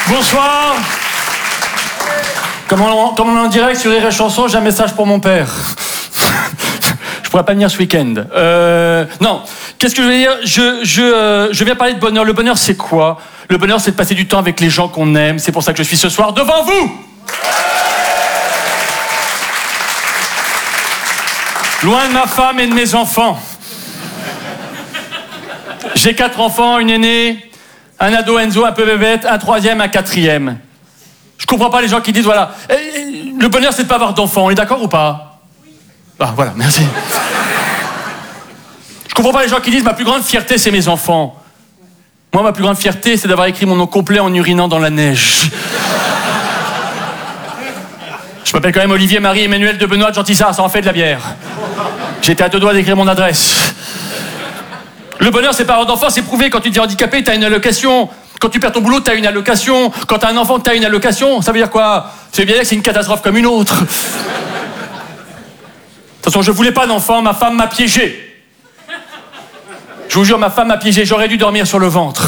Bonsoir. Comme on est en direct sur Rire et Chanson, j'ai un message pour mon père. Je pourrais pas venir ce week-end. Non, qu'est-ce que je veux dire ? Je viens parler de bonheur. Le bonheur, c'est quoi ? Le bonheur, c'est de passer du temps avec les gens qu'on aime. C'est pour ça que je suis ce soir devant vous. Loin de ma femme et de mes enfants. J'ai 4 enfants, une aînée, un ado Enzo, un peu bébête, un troisième, un quatrième. Je comprends pas les gens qui disent, voilà, le bonheur, c'est de pas avoir d'enfants. On est d'accord ou pas ? Ah, voilà, merci. Je comprends pas les gens qui disent, ma plus grande fierté, c'est mes enfants. Moi, ma plus grande fierté, c'est d'avoir écrit mon nom complet en urinant dans la neige. Je m'appelle quand même Olivier Marie Emmanuel de Benoît de Gentissart, ça en fait de la bière. J'étais à 2 doigts d'écrire mon adresse. Le bonheur, c'est pas avoir d'enfant, c'est prouvé. Quand tu te dis handicapé, t'as une allocation. Quand tu perds ton boulot, t'as une allocation. Quand t'as un enfant, t'as une allocation. Ça veut dire quoi ? C'est bien que c'est une catastrophe comme une autre. De toute façon, je voulais pas d'enfant, ma femme m'a piégé. Je vous jure, ma femme m'a piégé, j'aurais dû dormir sur le ventre.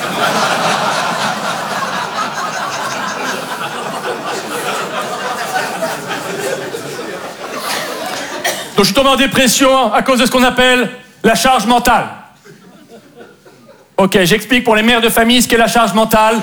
Donc je suis tombé en dépression à cause de ce qu'on appelle la charge mentale. Ok, j'explique pour les mères de famille ce qu'est la charge mentale.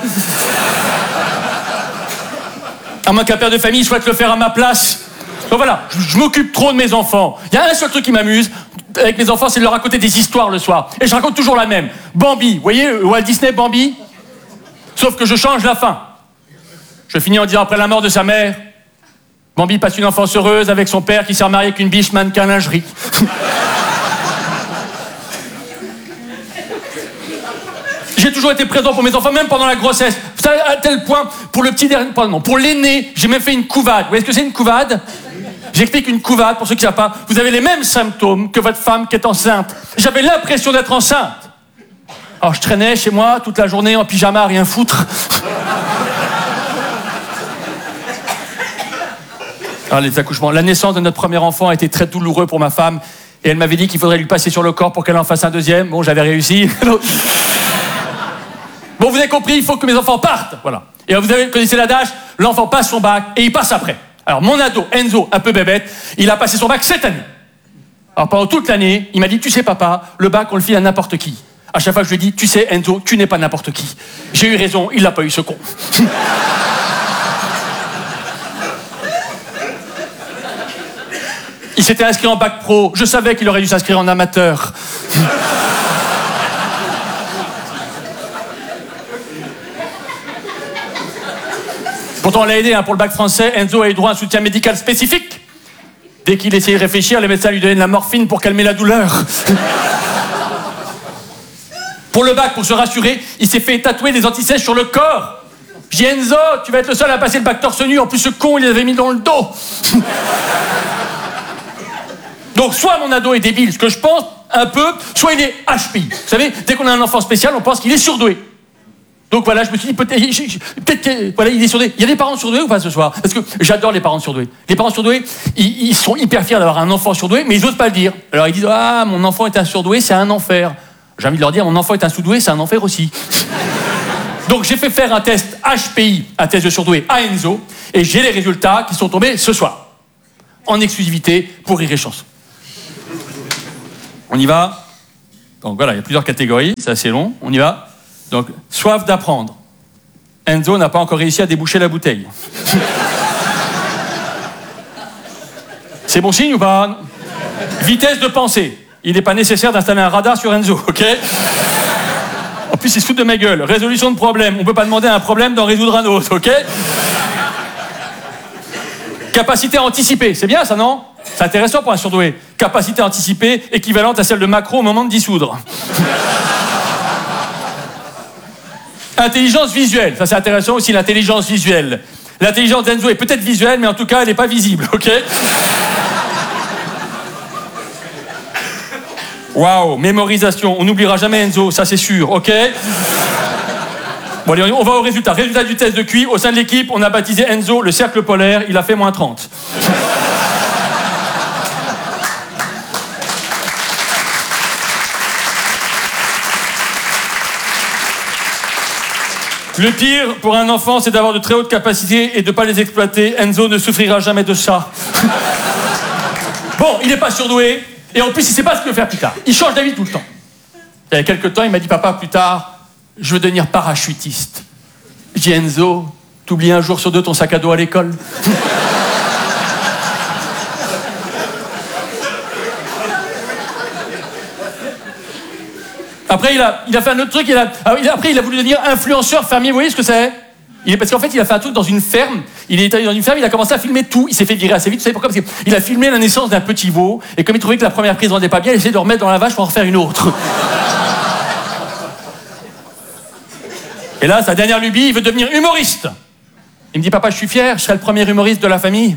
À moins qu'un père de famille souhaite le faire à ma place. Donc voilà, je m'occupe trop de mes enfants. Il y a un seul truc qui m'amuse avec mes enfants, c'est de leur raconter des histoires le soir. Et je raconte toujours la même. Bambi, vous voyez Walt Disney, Bambi ? Sauf que je change la fin. Je finis en disant, après la mort de sa mère, Bambi passe une enfance heureuse avec son père qui s'est remarié avec une biche mannequin lingerie. J'ai toujours été présent pour mes enfants, même pendant la grossesse. Vous savez, à tel point, pour le petit dernier, pardon, pour l'aîné, j'ai même fait une couvade. Vous voyez ce que c'est une couvade ? J'explique une couvade, pour ceux qui ne savent pas. Vous avez les mêmes symptômes que votre femme qui est enceinte. J'avais l'impression d'être enceinte. Alors je traînais chez moi toute la journée en pyjama, à rien foutre. Alors les accouchements. La naissance de notre premier enfant a été très douloureux pour ma femme. Et elle m'avait dit qu'il faudrait lui passer sur le corps pour qu'elle en fasse un deuxième. Bon, j'avais réussi. Bon, vous avez compris, il faut que mes enfants partent. Voilà. Et vous connaissez l'adage, l'enfant passe son bac et il passe après. Alors, mon ado, Enzo, un peu bébête, il a passé son bac cette année. Alors, pendant toute l'année, il m'a dit, tu sais, papa, le bac, on le file à n'importe qui. À chaque fois, je lui ai dit, tu sais, Enzo, tu n'es pas n'importe qui. J'ai eu raison, il n'a pas eu ce con. Il s'était inscrit en bac pro. Je savais qu'il aurait dû s'inscrire en amateur. Pourtant, on l'a aidé pour le bac français. Enzo a eu droit à un soutien médical spécifique. Dès qu'il essayait de réfléchir, les médecins lui donnaient de la morphine pour calmer la douleur. Pour le bac, pour se rassurer, il s'est fait tatouer des antisèches sur le corps. J'ai dit, Enzo, tu vas être le seul à passer le bac torse nu. En plus, ce con, il les avait mis dans le dos. Donc, soit mon ado est débile, ce que je pense un peu, soit il est HPI. Vous savez, dès qu'on a un enfant spécial, on pense qu'il est surdoué. Donc voilà, je me suis dit, peut-être qu'il voilà, il est surdoué. Il y a des parents surdoués ou pas ce soir ? Parce que j'adore les parents surdoués. Les parents surdoués, ils sont hyper fiers d'avoir un enfant surdoué, mais ils n'osent pas le dire. Alors ils disent, ah, mon enfant est un surdoué, c'est un enfer. J'ai envie de leur dire, mon enfant est un surdoué, c'est un enfer aussi. Donc j'ai fait faire un test HPI, un test de surdoué à Enzo, et j'ai les résultats qui sont tombés ce soir. En exclusivité pour Rire et Chanson. On y va. Donc voilà, il y a plusieurs catégories, c'est assez long. On y va. Donc, soif d'apprendre. Enzo n'a pas encore réussi à déboucher la bouteille. C'est bon signe ou pas ? Vitesse de pensée. Il n'est pas nécessaire d'installer un radar sur Enzo, ok ? En plus, il se fout de ma gueule. Résolution de problème. On ne peut pas demander à un problème d'en résoudre un autre, ok ? Capacité à anticiper. C'est bien ça, non ? C'est intéressant pour un surdoué. Capacité à anticiper équivalente à celle de Macron au moment de dissoudre. Intelligence visuelle, ça c'est intéressant aussi, l'intelligence visuelle. L'intelligence d'Enzo est peut-être visuelle, mais en tout cas, elle n'est pas visible, ok ? Waouh, mémorisation, on n'oubliera jamais Enzo, ça c'est sûr, ok ? Bon, allez, on va au résultat. Résultat du test de QI, au sein de l'équipe, on a baptisé Enzo le cercle polaire, il a fait moins 30. Le pire pour un enfant, c'est d'avoir de très hautes capacités et de ne pas les exploiter. Enzo ne souffrira jamais de ça. Bon, il n'est pas surdoué, et en plus, il ne sait pas ce qu'il veut faire plus tard. Il change d'avis tout le temps. Il y a quelques temps, il m'a dit, papa, plus tard, je veux devenir parachutiste. J'ai dit, Enzo, t'oublies un jour sur deux ton sac à dos à l'école. Après, il a fait un autre truc. Après, il a voulu devenir influenceur fermier. Vous voyez ce que c'est? Parce qu'en fait, il a fait un truc dans une ferme. Il est allé dans une ferme, il a commencé à filmer tout. Il s'est fait virer assez vite. Vous savez pourquoi? Parce qu'il a filmé la naissance d'un petit veau. Et comme il trouvait que la première prise ne rendait pas bien, il essayait de remettre dans la vache pour en refaire une autre. Et là, sa dernière lubie, il veut devenir humoriste. Il me dit, papa, je suis fier, je serai le premier humoriste de la famille.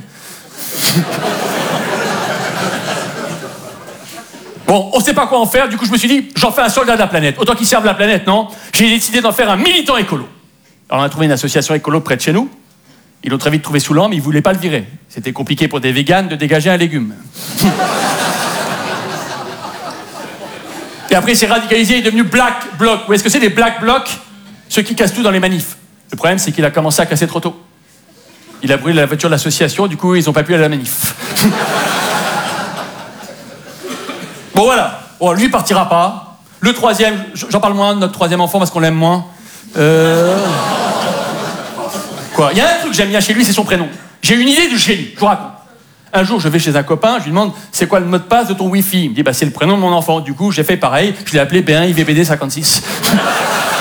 Bon, on ne sait pas quoi en faire, du coup je me suis dit, j'en fais un soldat de la planète. Autant qu'il serve la planète, non? J'ai décidé d'en faire un militant écolo. Alors on a trouvé une association écolo près de chez nous. Ils l'ont très vite trouvé saoulant, mais ils ne voulaient pas le virer. C'était compliqué pour des véganes de dégager un légume. Et après il s'est radicalisé, il est devenu Black Bloc. Vous voyez ce que c'est les Black Blocs? Ceux qui cassent tout dans les manifs. Le problème c'est qu'il a commencé à casser trop tôt. Il a brûlé la voiture de l'association, du coup ils n'ont pas pu aller à la manif. Bon voilà, bon, lui il partira pas. Le troisième, j'en parle moins de notre troisième enfant parce qu'on l'aime moins. Quoi? Il y a un truc que j'aime bien chez lui, c'est son prénom. J'ai une idée du génie, je vous raconte. Un jour, je vais chez un copain, je lui demande c'est quoi le mot de passe de ton Wi-Fi. Il me dit c'est le prénom de mon enfant. Du coup, j'ai fait pareil, je l'ai appelé B1 IVBD 56.